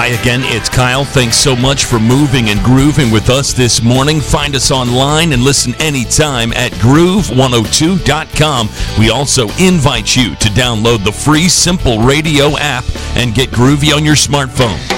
Hi again, it's Kyle. Thanks so much for moving and grooving with us this morning. Find us online and listen anytime at groove102.com. We also invite you to download the free Simple Radio app and get groovy on your smartphone.